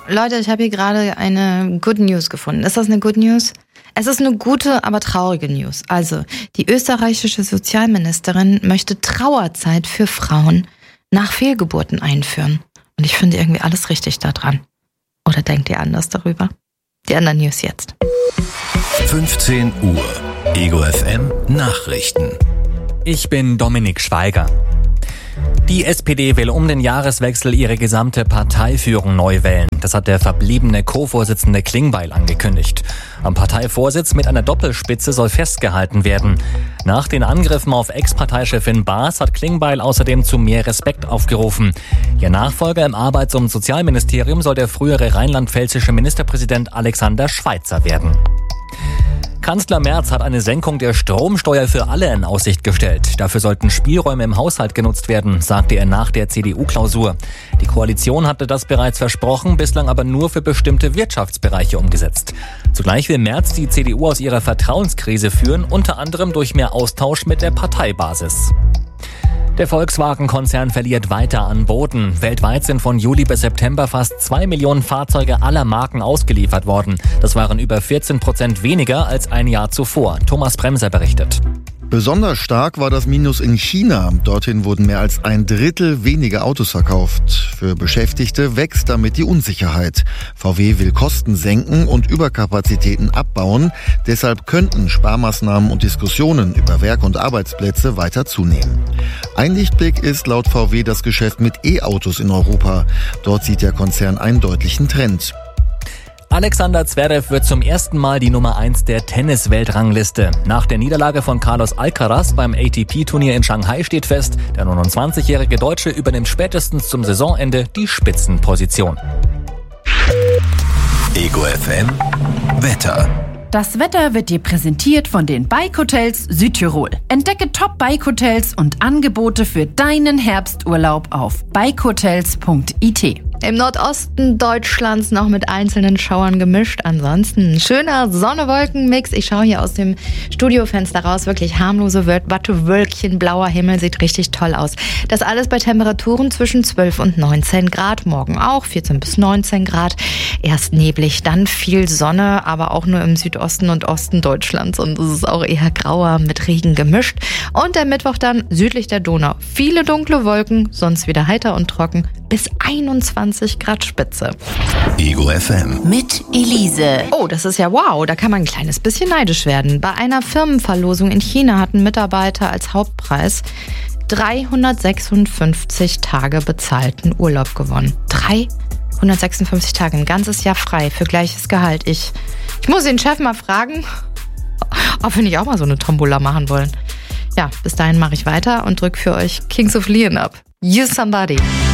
Leute, ich habe hier gerade eine Good News gefunden. Ist das eine Good News? Es ist eine gute, aber traurige News. Also, die österreichische Sozialministerin möchte Trauerzeit für Frauen nach Fehlgeburten einführen. Und ich finde irgendwie alles richtig daran. Oder denkt ihr anders darüber? Die anderen News jetzt. 15 Uhr. Ego FM Nachrichten. Ich bin Dominik Schweiger. Die SPD will um den Jahreswechsel ihre gesamte Parteiführung neu wählen. Das hat der verbliebene Co-Vorsitzende Klingbeil angekündigt. Am Parteivorsitz mit einer Doppelspitze soll festgehalten werden. Nach den Angriffen auf Ex-Parteichefin Baas hat Klingbeil außerdem zu mehr Respekt aufgerufen. Ihr Nachfolger im Arbeits- und Sozialministerium soll der frühere rheinland-pfälzische Ministerpräsident Alexander Schweitzer werden. Kanzler Merz hat eine Senkung der Stromsteuer für alle in Aussicht gestellt. Dafür sollten Spielräume im Haushalt genutzt werden, sagte er nach der CDU-Klausur. Die Koalition hatte das bereits versprochen, bislang aber nur für bestimmte Wirtschaftsbereiche umgesetzt. Zugleich will Merz die CDU aus ihrer Vertrauenskrise führen, unter anderem durch mehr Austausch mit der Parteibasis. Der Volkswagen-Konzern verliert weiter an Boden. Weltweit sind von Juli bis September fast 2 Millionen Fahrzeuge aller Marken ausgeliefert worden. Das waren über 14% weniger als ein Jahr zuvor. Thomas Bremser berichtet. Besonders stark war das Minus in China. Dorthin wurden mehr als 1/3 weniger Autos verkauft. Für Beschäftigte wächst damit die Unsicherheit. VW will Kosten senken und Überkapazitäten abbauen. Deshalb könnten Sparmaßnahmen und Diskussionen über Werk- und Arbeitsplätze weiter zunehmen. Ein Lichtblick ist laut VW das Geschäft mit E-Autos in Europa. Dort sieht der Konzern einen deutlichen Trend. Alexander Zverev wird zum ersten Mal die Nummer 1 der Tennis-Weltrangliste. Nach der Niederlage von Carlos Alcaraz beim ATP-Turnier in Shanghai steht fest, der 29-jährige Deutsche übernimmt spätestens zum Saisonende die Spitzenposition. Ego FM Wetter. Das Wetter wird dir präsentiert von den Bike-Hotels Südtirol. Entdecke Top-Bike-Hotels und Angebote für deinen Herbsturlaub auf bikehotels.it. Im Nordosten Deutschlands noch mit einzelnen Schauern gemischt. Ansonsten ein schöner Sonne-Wolken-Mix. Ich schaue hier aus dem Studiofenster raus. Wirklich harmlose Wattewölkchen, blauer Himmel. Sieht richtig toll aus. Das alles bei Temperaturen zwischen 12 und 19 Grad. Morgen auch 14 bis 19 Grad. Erst neblig, dann viel Sonne, aber auch nur im Südosten und Osten Deutschlands. Und es ist auch eher grauer mit Regen gemischt. Und der Mittwoch dann südlich der Donau. Viele dunkle Wolken, sonst wieder heiter und trocken. Bis 21 Grad Spitze. Ego FM. Mit Elise. Oh, das ist ja wow, da kann man ein kleines bisschen neidisch werden. Bei einer Firmenverlosung in China hatten Mitarbeiter als Hauptpreis 356 Tage bezahlten Urlaub gewonnen. 356 Tage, ein ganzes Jahr frei für gleiches Gehalt. Ich muss den Chef mal fragen, ob wir nicht auch mal so eine Tombola machen wollen. Ja, bis dahin mache ich weiter und drück für euch Kings of Leon ab. You Somebody.